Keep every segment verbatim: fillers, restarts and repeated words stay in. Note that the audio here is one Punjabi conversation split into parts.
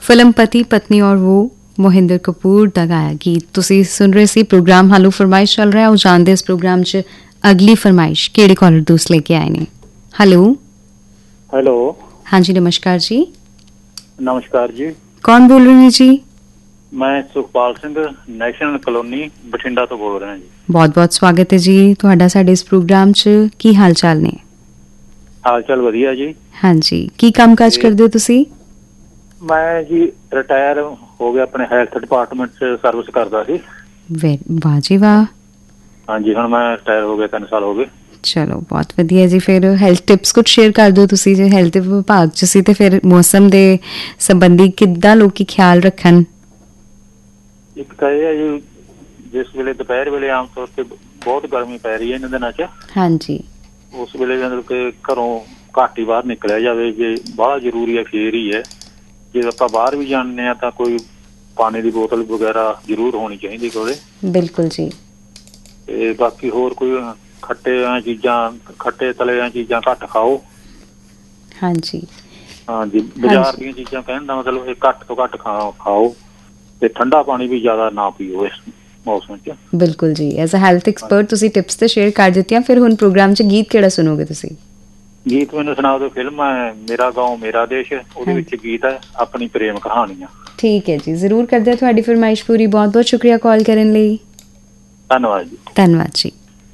ਫਿਲਮ ਪਤੀ ਪਤਨੀ ਔਰ वो मोहिंदर कपूर ਦਾ ਗਾਇਆ ਗੀਤ ਤੁਸੀਂ ਸੁਣ ਰਹੇ ਸੀ। ਪ੍ਰੋਗਰਾਮ ਹਾਲੋ ਫਰਮਾਇਸ਼ ਚੱਲ ਰਿਹਾ। ਉਹ ਜਾਣਦੇ ਇਸ ਪ੍ਰੋਗਰਾਮ 'ਚ ਅਗਲੀ ਫਰਮਾਇਸ਼ ਕਿਹੜੇ ਕਾਲਰ ਦੋਸਤ ਲੈ ਕੇ ਆਏ ਨੇ। ਹੈਲੋ ਹੈਲੋ ਹਾਂਜੀ ਨਮਸਕਾਰ ਜੀ। ਨਮਸਕਾਰ ਜੀ। ਕੌਣ ਬੋਲ ਰਹੇ ਨੇ ਜੀ? ਮੈਂ ਸੁਖਪਾਲ ਸਿੰਘ ਨੈਸ਼ਨਲ ਕਲੋਨੀ ਬਠਿੰਡਾ ਤੋਂ ਬੋਲ ਰਿਹਾ ਜੀ। ਬਹੁਤ ਬਹੁਤ ਸਵਾਗਤ ਹੈ ਜੀ ਤੁਹਾਡਾ ਸਾਡੇ ਇਸ ਪ੍ਰੋਗਰਾਮ 'ਚ। ਕੀ ਹਾਲ ਚਾਲ ਨੇ? ਹਾਲ ਚਾਲ ਵਧੀਆ ਜੀ। ਹਾਂਜੀ ਕੀ ਕੰਮ ਕਾਜ ਕਰਦੇ ਹੋ ਤੁਸੀਂ? ਮੈਂ ਜੀ ਰਿਟਾਇਰ ਹੋ ਗਿਆ, ਆਪਣੇ ਹੈਲਥ ਡਿਪਾਰਟਮੈਂਟ 'ਚ ਸਰਵਿਸ ਕਰਦਾ ਸੀ। ਵਾਹ ਜੀ ਵਾਹ। ਹਾਂਜੀ ਹੁਣ ਮੈਂ ਰਿਟਾਇਰ ਹੋ ਗਿਆ, ਤਿੰਨ ਸਾਲ ਹੋ ਗਏ। ਚਲੋ ਬਹੁਤ ਵਧੀਆ ਜੀ। ਫਿਰ ਹੈਲਥ ਟਿਪਸ ਕੁਝ ਸ਼ੇਅਰ ਕਰ ਦਿਓ ਤੁਸੀਂ। ਜੇ ਹੈਲਥ ਵਿਭਾਗ 'ਚ ਸੀ ਤੇ ਫਿਰ ਮੌਸਮ ਦੇ ਸੰਬੰਧੀ ਕਿੱਦਾਂ ਲੋਕੀ ਖਿਆਲ ਰੱਖਣ? ਇੱਕ ਤਾਂ ਇਹ ਹੈ ਜੀ, ਜਿਸ ਵੇਲੇ ਦੁਪਹਿਰ ਵੇਲੇ ਆਮ ਤੌਰ ਤੇ ਬਹੁਤ ਗਰਮੀ ਪੈ ਰਹੀ ਹੈ ਇਹਨਾਂ ਦਿਨਾਂ 'ਚ। ਹਾਂਜੀ। ਉਸ ਵੇਲੇ ਮਤਲਬ ਕਿ ਘਰੋਂ ਘੱਟ ਹੀ ਬਾਹਰ ਨਿਕਲਿਆ ਜਾਵੇ। ਜੇ ਬਾਹਲਾ ਜ਼ਰੂਰੀ ਹੈ ਫੇਰ ਹੀ ਹੈ। ਜੇ ਆਪਾਂ ਬਾਹਰ ਵੀ ਜਾਂਦੇ ਹਾਂ ਤਾਂ ਕੋਈ ਪਾਣੀ ਦੀ ਬੋਤਲ ਵਗੈਰਾ ਜ਼ਰੂਰ ਹੋਣੀ ਚਾਹੀਦੀ ਕੋਲੇ। ਬਿਲਕੁਲ ਜੀ। ਤੇ ਬਾਕੀ ਹੋਰ ਕੋਈ ਖੱਟੇ ਚੀਜ਼ਾਂ ਖੱਟੇ ਤਲੇ ਚੀਜ਼ਾਂ ਘੱਟ ਖਾਓ। ਹਾਂਜੀ ਹਾਂਜੀ। ਬਾਜ਼ਾਰ ਦੀਆਂ ਚੀਜ਼ਾਂ ਕਹਿਣ ਦਾ ਮਤਲਬ ਇਹ ਘੱਟ ਤੋਂ ਘੱਟ ਖਾ ਖਾਓ ਤੇ ਠੰਡਾ ਪਾਣੀ ਵੀ ਜ਼ਿਆਦਾ ਨਾ ਪੀਓ ਇਸ ਮੌਸਮ 'ਚ। ਬਿਲਕੁਲ ਜੀ। ਐਜ਼ ਅ ਹੈਲਥ ਐਕਸਪਰਟ ਤੁਸੀਂ ਟਿਪਸ ਤੇ ਸ਼ੇਅਰ ਕਰ ਦਿੱਤੀਆਂ। ਫਿਰ ਹੁਣ ਪ੍ਰੋਗਰਾਮ 'ਚ ਗੀਤ ਕਿਹੜਾ ਸੁਣੋਗੇ ਤੁਸੀਂ? ਗੀਤ ਮੈਨੂੰ ਸੁਣਾ ਦਿਓ। ਫਿਲਮ ਹੈ ਮੇਰਾ ਗਾਉਂ ਮੇਰਾ ਦੇਸ਼, ਉਹਦੇ ਵਿੱਚ ਗੀਤ ਹੈ ਆਪਣੀ ਪ੍ਰੇਮ ਕਹਾਣੀਆਂ। ਠੀਕ ਹੈ ਜੀ, ਜ਼ਰੂਰ ਕਰਦੇ ਹਾਂ ਤੁਹਾਡੀ ਫਰਮਾਇਸ਼ ਪੂਰੀ। ਬਹੁਤ ਬਹੁਤ ਸ਼ੁਕਰੀਆ ਕਾਲ ਕਰਨ ਲਈ। ਧੰਨਵਾਦ ਜੀ। ਧੰਨਵਾਦ ਜੀ।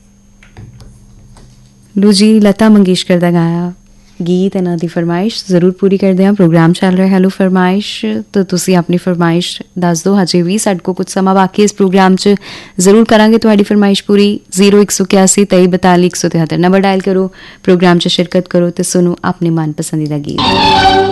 ਲੂ ਜੀ ਲਤਾ ਮੰਗੇਸ਼ਕਰ ਦਾ ਗਾਇਆ ਗੀਤ ਇਹਨਾਂ ਦੀ ਫਰਮਾਇਸ਼ ਜ਼ਰੂਰ ਪੂਰੀ ਕਰਦੇ ਹਾਂ। ਪ੍ਰੋਗਰਾਮ ਚੱਲ ਰਿਹਾ ਹੈਲੋ ਫਰਮਾਇਸ਼, ਤਾਂ ਤੁਸੀਂ ਆਪਣੀ ਫਰਮਾਇਸ਼ ਦੱਸ ਦਿਓ। ਹਜੇ ਵੀ ਸਾਡੇ ਕੋਲ ਕੁਝ ਸਮਾਂ ਬਾਕੀ ਇਸ ਪ੍ਰੋਗਰਾਮ 'ਚ ਜ਼ਰੂਰ ਕਰਾਂਗੇ ਤੁਹਾਡੀ ਫਰਮਾਇਸ਼ ਪੂਰੀ। ਜ਼ੀਰੋ ਇੱਕ ਸੌ ਇਕਿਆਸੀ ਤੇਈ ਬਤਾਲੀ ਇੱਕ ਸੌ ਤਿਹੱਤਰ ਨੰਬਰ ਡਾਇਲ ਕਰੋ, ਪ੍ਰੋਗਰਾਮ 'ਚ ਸ਼ਿਰਕਤ ਕਰੋ ਤੇ ਸੁਣੋ ਆਪਣੇ ਮਨ ਪਸੰਦੀਦਾ ਗੀਤ।